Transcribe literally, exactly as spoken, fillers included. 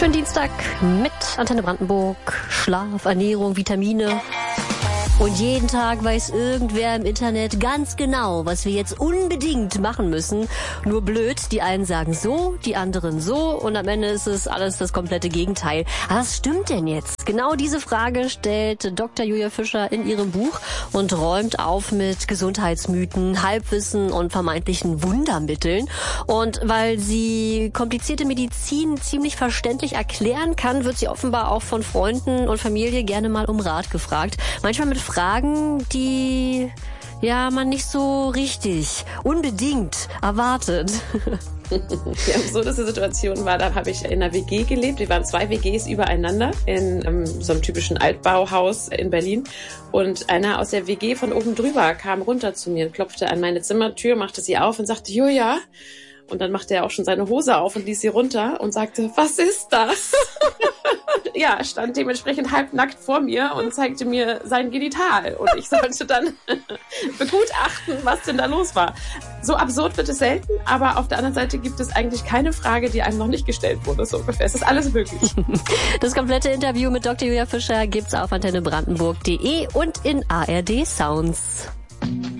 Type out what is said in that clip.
Schönen Dienstag mit Antenne Brandenburg. Schlaf, Ernährung, Vitamine. Und jeden Tag weiß irgendwer im Internet ganz genau, was wir jetzt unbedingt machen müssen. Nur blöd, die einen sagen so, die anderen so und am Ende ist es alles das komplette Gegenteil. Aber was stimmt denn jetzt? Genau diese Frage stellt Doktor Julia Fischer in ihrem Buch und räumt auf mit Gesundheitsmythen, Halbwissen und vermeintlichen Wundermitteln. Und weil sie komplizierte Medizin ziemlich verständlich erklären kann, wird sie offenbar auch von Freunden und Familie gerne mal um Rat gefragt. Manchmal mit Fragen, die ja man nicht so richtig unbedingt erwartet. Die absurdeste Situation war, da habe ich in einer W G gelebt. Wir waren zwei W Gs übereinander in um, so einem typischen Altbauhaus in Berlin. Und einer aus der W G von oben drüber kam runter zu mir und klopfte an meine Zimmertür, machte sie auf und sagte, Julia. Und dann machte er auch schon seine Hose auf und ließ sie runter und sagte, was ist das? Ja, stand dementsprechend halbnackt vor mir und zeigte mir sein Genital. Und ich sollte dann begutachten, was denn da los war. So absurd wird es selten, aber auf der anderen Seite gibt es eigentlich keine Frage, die einem noch nicht gestellt wurde. So ungefähr. Es ist alles möglich. Das komplette Interview mit Doktor Julia Fischer gibt's auf antenne brandenburg punkt de und in A R D Sounds.